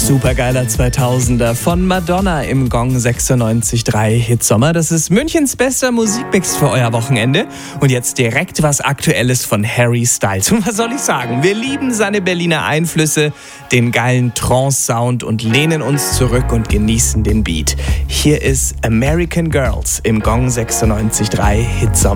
Supergeiler 2000er von Madonna im Gong 96.3 Hitsommer. Das ist Münchens bester Musikmix für euer Wochenende. Und jetzt direkt was Aktuelles von Harry Styles. Und was soll ich sagen? Wir lieben seine Berliner Einflüsse, den geilen Trance-Sound und lehnen uns zurück und genießen den Beat. Hier ist American Girls im Gong 96.3 Hitsommer.